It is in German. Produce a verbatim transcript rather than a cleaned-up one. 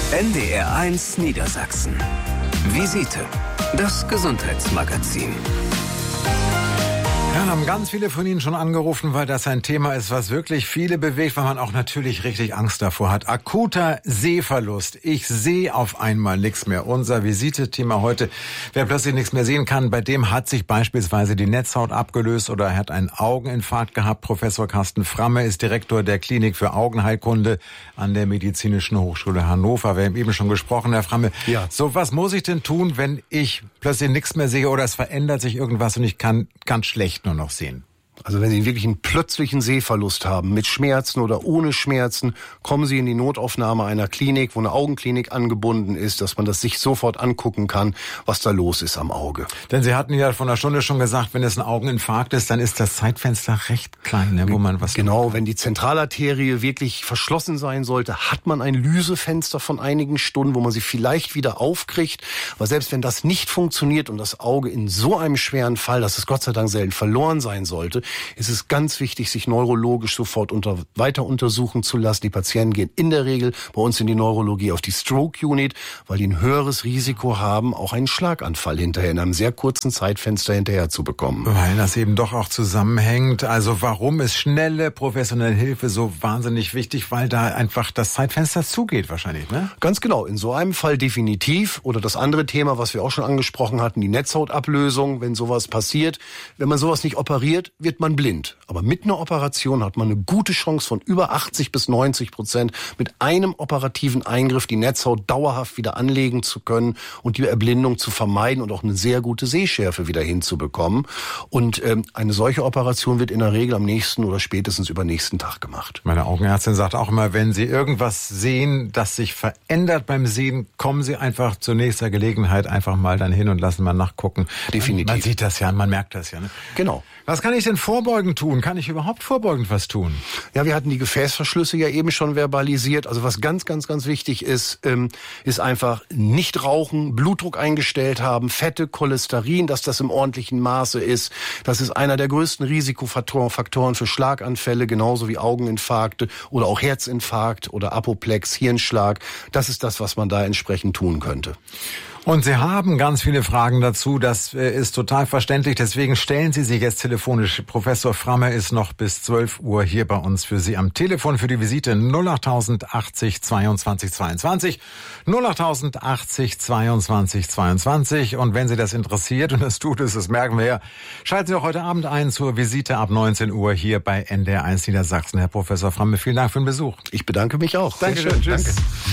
N D R eins Niedersachsen. Visite, das Gesundheitsmagazin. Ja, haben ganz viele von Ihnen schon angerufen, weil das ein Thema ist, was wirklich viele bewegt, weil man auch natürlich richtig Angst davor hat. Akuter Sehverlust. Ich sehe auf einmal nichts mehr. Unser Visite-Thema heute. Wer plötzlich nichts mehr sehen kann, bei dem hat sich beispielsweise die Netzhaut abgelöst oder er hat einen Augeninfarkt gehabt. Professor Carsten Framme ist Direktor der Klinik für Augenheilkunde an der Medizinischen Hochschule Hannover. Wir haben eben schon gesprochen, Herr Framme. Ja. So, was muss ich denn tun, wenn ich plötzlich nichts mehr sehe oder es verändert sich irgendwas und ich kann ganz schlecht nur noch sehen? Also wenn Sie wirklich einen plötzlichen Sehverlust haben, mit Schmerzen oder ohne Schmerzen, kommen Sie in die Notaufnahme einer Klinik, wo eine Augenklinik angebunden ist, dass man das sich sofort angucken kann, was da los ist am Auge. Denn Sie hatten ja vor einer Stunde schon gesagt, wenn es ein Augeninfarkt ist, dann ist das Zeitfenster recht klein, ne, wo man was... Genau, wenn die Zentralarterie wirklich verschlossen sein sollte, hat man ein Lysefenster von einigen Stunden, wo man sie vielleicht wieder aufkriegt. Aber selbst wenn das nicht funktioniert und das Auge in so einem schweren Fall, dass es Gott sei Dank selten verloren sein sollte, ist es ganz wichtig, sich neurologisch sofort unter, weiter untersuchen zu lassen. Die Patienten gehen in der Regel bei uns in die Neurologie auf die Stroke Unit, weil die ein höheres Risiko haben, auch einen Schlaganfall hinterher in einem sehr kurzen Zeitfenster hinterher zu bekommen. Weil das eben doch auch zusammenhängt. Also warum ist schnelle professionelle Hilfe so wahnsinnig wichtig? Weil da einfach das Zeitfenster zugeht wahrscheinlich, ne? Ganz genau, in so einem Fall definitiv. Oder das andere Thema, was wir auch schon angesprochen hatten, die Netzhautablösung, wenn sowas passiert. Wenn man sowas nicht operiert, wird man blind. Aber mit einer Operation hat man eine gute Chance von über achtzig bis neunzig Prozent, mit einem operativen Eingriff die Netzhaut dauerhaft wieder anlegen zu können und die Erblindung zu vermeiden und auch eine sehr gute Sehschärfe wieder hinzubekommen. Und ähm, eine solche Operation wird in der Regel am nächsten oder spätestens übernächsten Tag gemacht. Meine Augenärztin sagt auch immer, wenn Sie irgendwas sehen, das sich verändert beim Sehen, kommen Sie einfach zur nächsten Gelegenheit einfach mal dann hin und lassen mal nachgucken. Definitiv. Man sieht das ja, man merkt das ja. Ne? Genau. Was kann ich denn vorbeugend tun? Kann ich überhaupt vorbeugend was tun? Ja, wir hatten die Gefäßverschlüsse ja eben schon verbalisiert. Also was ganz, ganz, ganz wichtig ist, ähm, ist einfach nicht rauchen, Blutdruck eingestellt haben, Fette, Cholesterin, dass das im ordentlichen Maße ist. Das ist einer der größten Risikofaktoren für Schlaganfälle, genauso wie Augeninfarkte oder auch Herzinfarkt oder Apoplex, Hirnschlag. Das ist das, was man da entsprechend tun könnte. Und Sie haben ganz viele Fragen dazu, das ist total verständlich, deswegen stellen Sie sich jetzt telefonisch. Professor Framme ist noch bis zwölf Uhr hier bei uns für Sie am Telefon für die Visite null acht achtzig zweiundzwanzig zweiundzwanzig, null acht achtzig zweiundzwanzig zweiundzwanzig und wenn Sie das interessiert, und das tut es, das merken wir ja, schalten Sie auch heute Abend ein zur Visite ab neunzehn Uhr hier bei N D R eins Niedersachsen. Herr Professor Framme, vielen Dank für den Besuch. Ich bedanke mich auch. Dankeschön, tschüss. Danke.